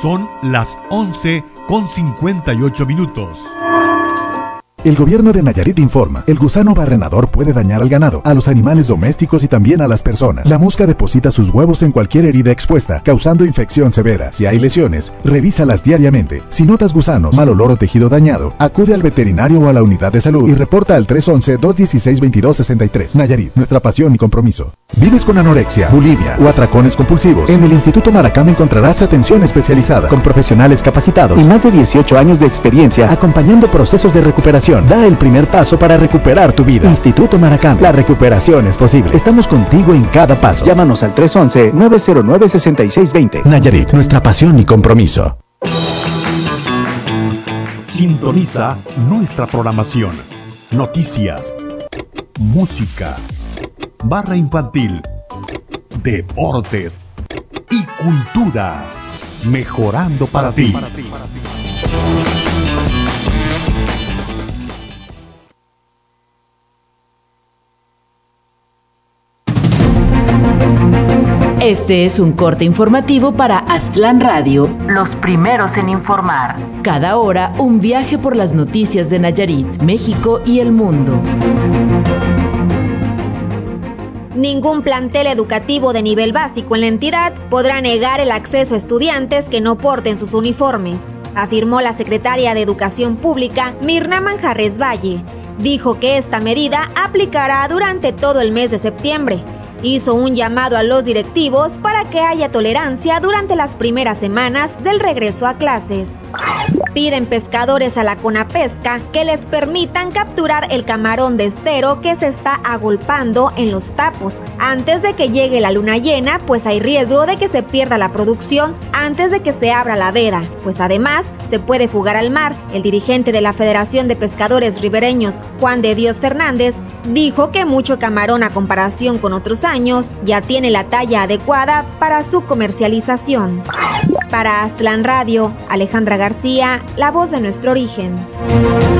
Son las 11:58. El gobierno de Nayarit informa, el gusano barrenador puede dañar al ganado, a los animales domésticos y también a las personas. La mosca deposita sus huevos en cualquier herida expuesta, causando infección severa. Si hay lesiones, revísalas diariamente. Si notas gusanos, mal olor o tejido dañado, acude al veterinario o a la unidad de salud y reporta al 311-216-2263. Nayarit, nuestra pasión y compromiso. ¿Vives con anorexia, bulimia o atracones compulsivos? En el Instituto Maracam encontrarás atención especializada, con profesionales capacitados y más de 18 años de experiencia acompañando procesos de recuperación. Da el primer paso para recuperar tu vida. Instituto Maracam, la recuperación es posible. Estamos contigo en cada paso. Llámanos al 311-909-6620. Nayarit, nuestra pasión y compromiso. Sintoniza nuestra programación. Noticias, música, barra infantil, deportes y cultura. Mejorando para ti. Este es un corte informativo para Aztlán Radio, los primeros en informar. Cada hora, un viaje por las noticias de Nayarit, México y el mundo. Ningún plantel educativo de nivel básico en la entidad podrá negar el acceso a estudiantes que no porten sus uniformes, afirmó la secretaria de Educación Pública, Mirna Manjarres Valle. Dijo que esta medida aplicará durante todo el mes de septiembre. Hizo un llamado a los directivos para que haya tolerancia durante las primeras semanas del regreso a clases. Piden pescadores a la Conapesca que les permitan capturar el camarón de estero que se está agolpando en los tapos antes de que llegue la luna llena, pues hay riesgo de que se pierda la producción antes de que se abra la veda, pues además se puede fugar al mar. El dirigente de la Federación de Pescadores Ribereños, Juan de Dios Fernández, dijo que mucho camarón a comparación con otros años ya tiene la talla adecuada para su comercialización. Para Aztlán Radio, Alejandra García, la voz de nuestro origen.